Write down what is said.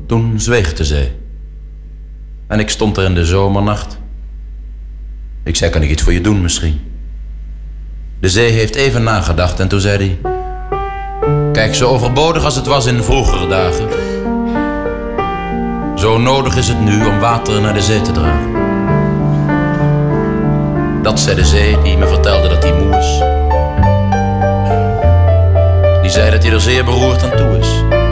Toen zweeg de zee. En ik stond er in de zomernacht. Ik zei, kan ik iets voor je doen misschien? De zee heeft even nagedacht en toen zei hij: kijk, zo overbodig als het was in vroegere dagen, zo nodig is het nu om water naar de zee te dragen. Dat zei de zee, die me vertelde dat hij moe is. Die zei dat hij er zeer beroerd aan toe is.